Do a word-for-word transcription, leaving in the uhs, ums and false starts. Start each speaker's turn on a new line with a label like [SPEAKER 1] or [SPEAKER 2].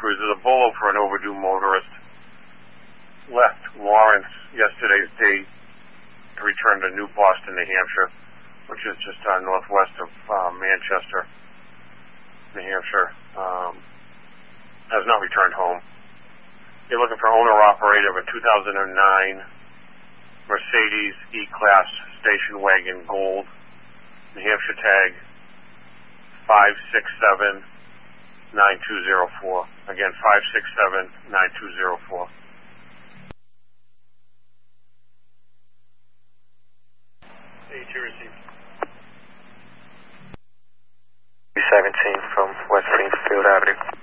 [SPEAKER 1] Cruiser. The Bolo for an overdue motorist left Lawrence yesterday's date to return to New Boston, New Hampshire, which is just uh, northwest of uh, Manchester, New Hampshire. Um, has not returned home. They're looking for owner-operator of a two thousand nine Mercedes E-Class station wagon gold, New Hampshire tag five six seven nine two zero four. Again, five six seven nine two zero four.
[SPEAKER 2] A two received.
[SPEAKER 3] seventeen from West Greenfield Avenue.